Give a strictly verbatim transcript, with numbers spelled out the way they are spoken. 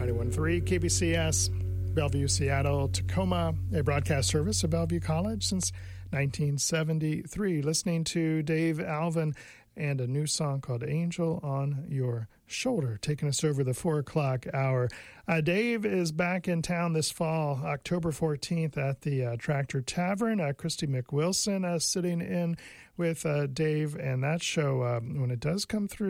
ninety-one point three K B C S, Bellevue, Seattle, Tacoma, a broadcast service of Bellevue College since nineteen seventy-three. Listening to Dave Alvin and a new song called Angel on Your Shoulder, taking us over the four o'clock hour. Uh, Dave is back in town this fall, October fourteenth, at the uh, Tractor Tavern. Uh, Christy McWilson uh, sitting in with uh, Dave, and that show, uh, when it does come through,